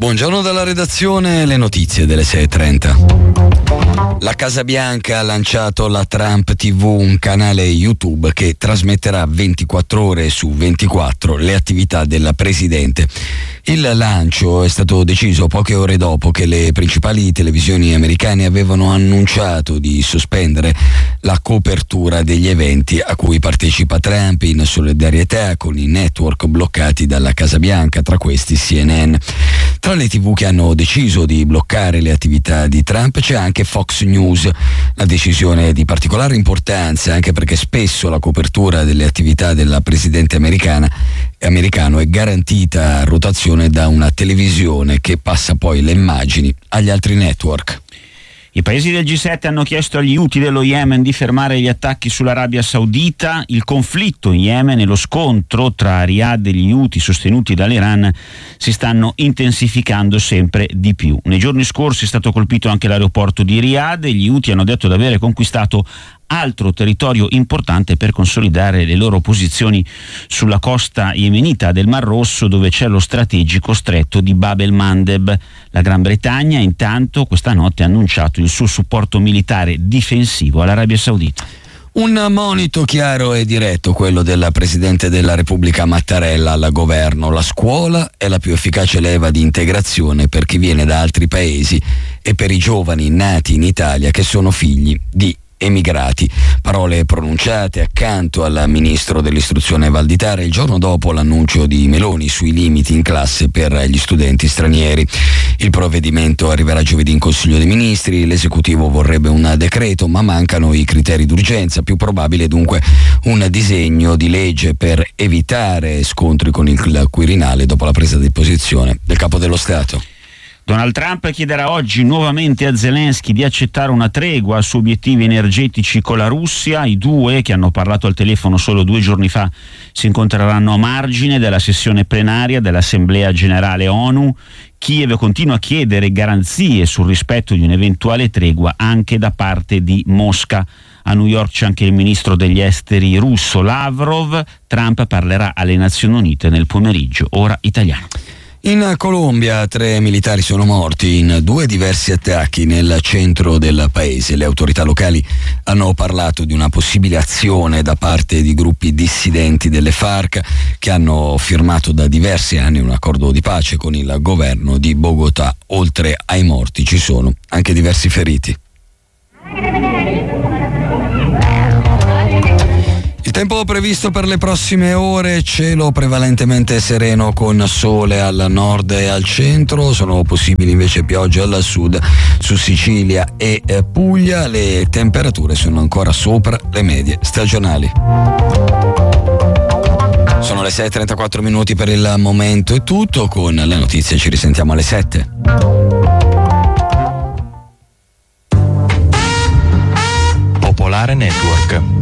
Buongiorno dalla redazione, le notizie delle 6:30. La Casa Bianca ha lanciato la Trump TV, un canale YouTube che trasmetterà 24 ore su 24 le attività della Presidente. Il lancio è stato deciso poche ore dopo che le principali televisioni americane avevano annunciato di sospendere la copertura degli eventi a cui partecipa Trump in solidarietà con i network bloccati dalla Casa Bianca, tra questi CNN. Tra le TV che hanno deciso di bloccare le attività di Trump c'è anche Fox News. La decisione è di particolare importanza anche perché spesso la copertura delle attività della Presidente americano è garantita a rotazione da una televisione che passa poi le immagini agli altri network. I paesi del G7 hanno chiesto agli Houthi dello Yemen di fermare gli attacchi sull'Arabia Saudita. Il conflitto in Yemen e lo scontro tra Riyadh e gli Houthi sostenuti dall'Iran si stanno intensificando sempre di più. Nei giorni scorsi è stato colpito anche l'aeroporto di Riyadh e gli Houthi hanno detto di avere conquistato altro territorio importante per consolidare le loro posizioni sulla costa yemenita del Mar Rosso, dove c'è lo strategico stretto di Bab el-Mandeb. La Gran Bretagna intanto questa notte ha annunciato il suo supporto militare difensivo all'Arabia Saudita. Un monito chiaro e diretto, quello della Presidente della Repubblica Mattarella al governo. La scuola è la più efficace leva di integrazione per chi viene da altri paesi e per i giovani nati in Italia che sono figli di emigrati. Parole pronunciate accanto al ministro dell'istruzione Valditara il giorno dopo l'annuncio di Meloni sui limiti in classe per gli studenti stranieri. Il provvedimento arriverà giovedì in Consiglio dei Ministri, l'esecutivo vorrebbe un decreto ma mancano i criteri d'urgenza, più probabile dunque un disegno di legge per evitare scontri con il Quirinale dopo la presa di posizione del Capo dello Stato. Donald Trump chiederà oggi nuovamente a Zelensky di accettare una tregua su obiettivi energetici con la Russia. I due, che hanno parlato al telefono solo 2 giorni fa, si incontreranno a margine della sessione plenaria dell'Assemblea Generale ONU. Kiev continua a chiedere garanzie sul rispetto di un'eventuale tregua anche da parte di Mosca. A New York c'è anche il ministro degli esteri russo Lavrov. Trump parlerà alle Nazioni Unite nel pomeriggio, ora italiano. In Colombia 3 militari sono morti in 2 diversi attacchi nel centro del paese. Le autorità locali hanno parlato di una possibile azione da parte di gruppi dissidenti delle FARC che hanno firmato da diversi anni un accordo di pace con il governo di Bogotà. Oltre ai morti ci sono anche diversi feriti. Il tempo previsto per le prossime ore: cielo prevalentemente sereno con sole al nord e al centro, sono possibili invece piogge al sud su Sicilia e Puglia. Le temperature sono ancora sopra le medie stagionali. Sono le 6:34 minuti per il momento, è tutto. Con le notizie ci risentiamo alle 7. Popolare Network.